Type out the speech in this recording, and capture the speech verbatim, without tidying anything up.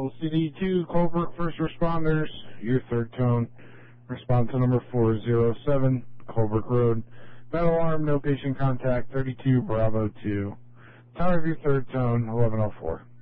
Capital City to Colbert First Responders, your third tone. Respond to number four zero seven, Colbert Road. Battle alarm, no patient contact, thirty-two Bravo two. Time of your third tone, eleven oh four.